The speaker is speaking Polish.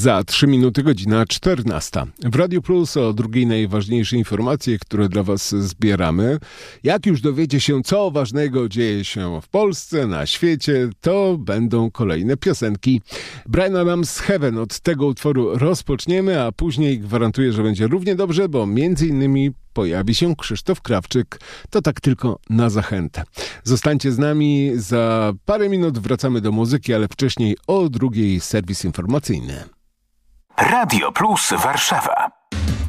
Za 3 minuty godzina 14. W Radio Plus o drugiej najważniejszej informacji, które dla Was zbieramy. Jak już dowiecie się, co ważnego dzieje się w Polsce, na świecie, to będą kolejne piosenki. Bryan Adams Heaven, od tego utworu rozpoczniemy, a później gwarantuję, że będzie równie dobrze, bo między innymi pojawi się Krzysztof Krawczyk. To tak tylko na zachętę. Zostańcie z nami, za parę minut wracamy do muzyki, ale wcześniej o drugiej serwis informacyjny. Radio Plus Warszawa.